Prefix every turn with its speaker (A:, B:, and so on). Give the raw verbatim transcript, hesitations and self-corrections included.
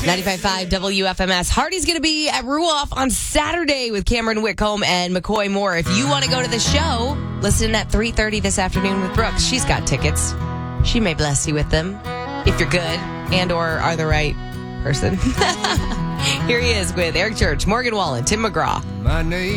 A: ninety-five point five W F M S. Hardy's going to be at Ruoff on Saturday with Cameron Whitcomb and McCoy Moore. If you want to go to the show, listen at three thirty this afternoon with Brooks. She's got tickets. She may bless you with them if you're good and or are the right person. Here he is with Eric Church, Morgan Wallen, Tim McGraw.
B: My name